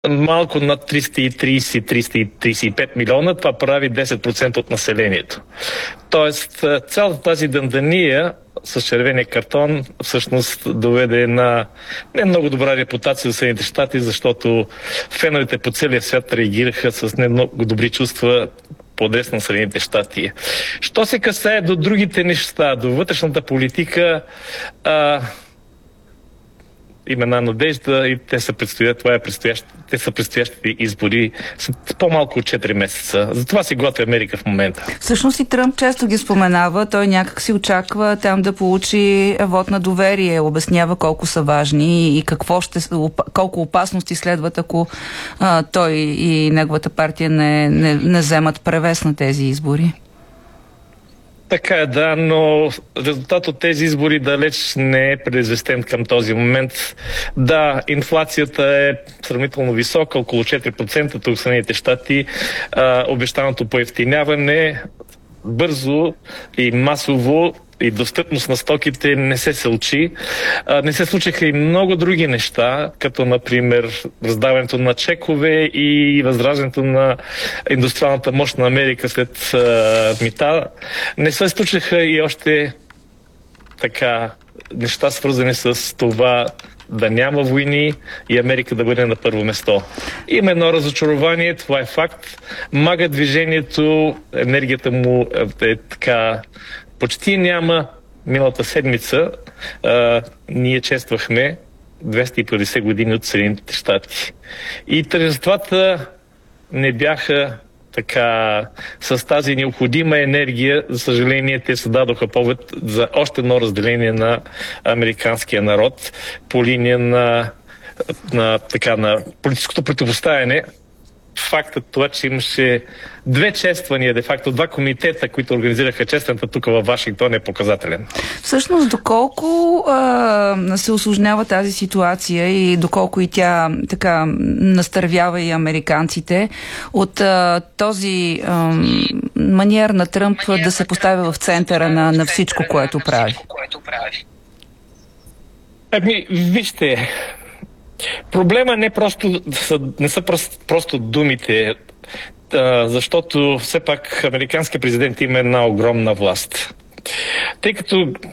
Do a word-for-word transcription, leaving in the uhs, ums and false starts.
малко над триста и трийсет - триста трийсет и пет милиона, това прави десет процента от населението. Тоест, цялата тази дъндания с червения картон всъщност доведе на не много добра репутация за Съединените щати, защото феновете по целия свят реагираха с не много добри чувства по адрес на Съединените щати. Що се касае до другите неща, до вътрешната политика, а, има една надежда и те са предстоят, това е предстоящ, те са предстоящите избори след по-малко от четири месеца. Затова си готви Америка в момента. Всъщност и Тръмп често ги споменава. Той някак си очаква там да получи вот на доверие. Обяснява колко са важни и какво ще, колко опасности следват, ако а, той и неговата партия не, не, не вземат превес на тези избори. Така е, да, но резултат от тези избори далеч не е предизвестен към този момент. Да, инфлацията е сравнително висока, около четири процента тук в Съединените щати. Обещаното поевтиняване бързо и масово и достъпност на стоките не се случи. Не се случиха и много други неща, като например раздаването на чекове и възраждането на индустриалната мощ на Америка след а, мита. Не се случиха и още така неща, свързани с това да няма войни и Америка да бъде на първо место. Има едно разочарование, това е факт. Мага движението, енергията му е така почти няма. Миналата седмица а, ние чествахме двеста и петдесет години от Съединените щати. И тържествата не бяха така с тази необходима енергия. За съжаление, те се дадоха повод за още едно разделение на американския народ по линия на, на, така, на политическото противостояние. Фактът това, че имаше две чествания, де-факто два комитета, които организираха честването тук във Вашингтон, е показателен. Всъщност, доколко а, се усложнява тази ситуация и доколко и тя така настървява и американците от а, този а, маниер на Тръмп да се поставя в центъра на, на всичко, което прави? Ами, вижте, проблема не, просто, не са просто, просто думите, защото все пак американският президент има една огромна власт. Тъй като